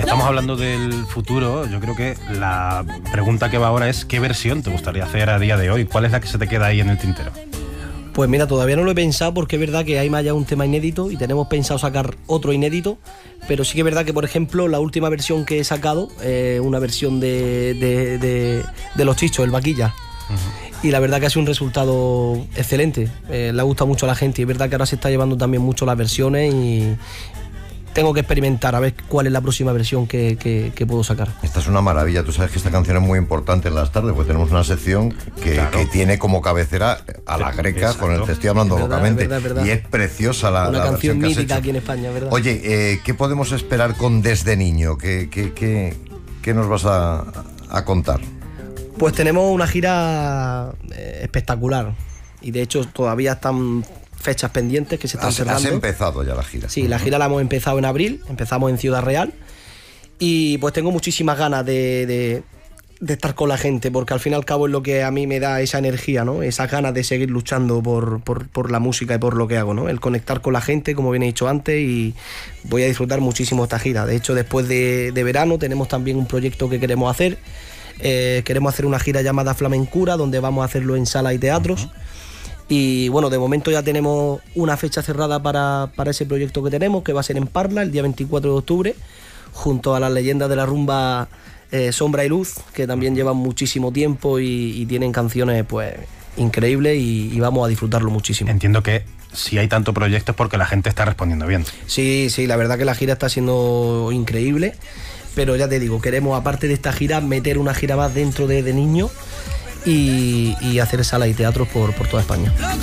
Estamos hablando del futuro. Yo creo que la pregunta que va ahora es ¿qué versión te gustaría hacer a día de hoy? ¿Cuál es la que se te queda ahí en el tintero? Pues mira, todavía no lo he pensado porque es verdad que hay más allá un tema inédito y tenemos pensado sacar otro inédito, pero sí que es verdad que, por ejemplo, la última versión que he sacado, una versión de Los Chichos, el Vaquilla. Uh-huh. Y la verdad que ha sido un resultado excelente, le ha gustado mucho a la gente y es verdad que ahora se está llevando también mucho las versiones y tengo que experimentar a ver cuál es la próxima versión que puedo sacar. Esta es una maravilla. Tú sabes que esta canción es muy importante en las tardes, porque tenemos una sección que tiene como cabecera a la Greca. Exacto. Con el Te estoy hablando locamente. Es verdad. Y es preciosa la canción versión mítica aquí en España, ¿verdad? Oye, ¿qué podemos esperar con Desde Niño? ¿Qué nos vas a contar? Pues tenemos una gira espectacular y de hecho todavía están fechas pendientes que se están cerrando. ¿Has empezado ya la gira? Sí, la gira la hemos empezado en abril, empezamos en Ciudad Real y pues tengo muchísimas ganas de estar con la gente, porque al fin y al cabo es lo que a mí me da esa energía, ¿no? Esas ganas de seguir luchando por la música y por lo que hago, ¿no? El conectar con la gente, como bien he dicho antes, y voy a disfrutar muchísimo esta gira. De hecho, después de verano tenemos también un proyecto que queremos hacer. Queremos hacer una gira llamada Flamencura, donde vamos a hacerlo en salas y teatros. Y bueno, de momento ya tenemos una fecha cerrada para ese proyecto que tenemos, que va a ser en Parla, el día 24 de octubre, junto a las leyendas de la rumba Sombra y Luz, que también llevan muchísimo tiempo y tienen canciones pues increíbles y vamos a disfrutarlo muchísimo. Entiendo que si hay tanto proyecto es porque la gente está respondiendo bien. Sí, la verdad que la gira está siendo increíble, pero ya te digo, queremos aparte de esta gira meter una gira más dentro de niños y hacer salas y teatros por toda España.